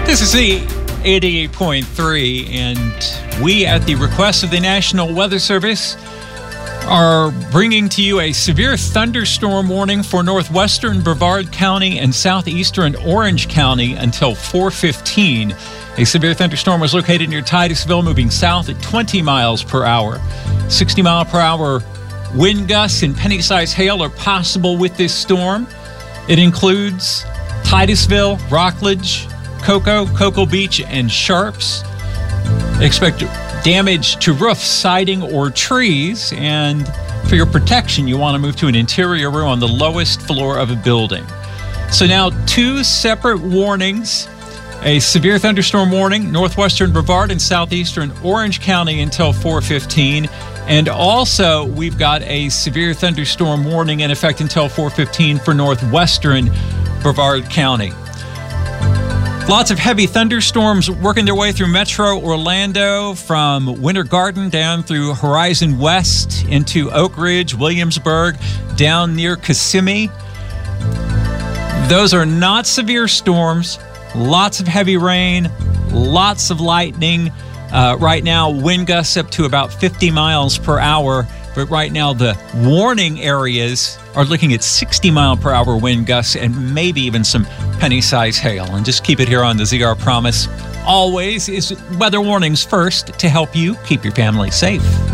This is the 88.3, and we, at the request of the National Weather Service, are bringing to you a severe thunderstorm warning for northwestern Brevard County and southeastern Orange County until 4:15. A severe thunderstorm was located near Titusville, moving south at 20 miles per hour. 60 mile per hour wind gusts and penny-sized hail are possible with this storm. It includes Titusville, Rockledge, Cocoa Beach, and Sharps. Expect damage to roofs, siding, or trees. And for your protection, you want to move to an interior room on the lowest floor of a building. So now 2 separate warnings. A severe thunderstorm warning, northwestern Brevard and southeastern Orange County until 4:15. And also, we've got a severe thunderstorm warning in effect until 4:15 for northwestern Brevard County. Lots of heavy thunderstorms working their way through Metro Orlando, from Winter Garden down through Horizon West into Oak Ridge, Williamsburg, down near Kissimmee. Those are not severe storms. Lots of heavy rain, lots of lightning. Right now, wind gusts up to about 50 miles per hour. But right now, the warning areas are looking at 60 mile per hour wind gusts and maybe even some penny-sized hail. And just keep it here on the ZR Promise. Always is weather warnings first to help you keep your family safe.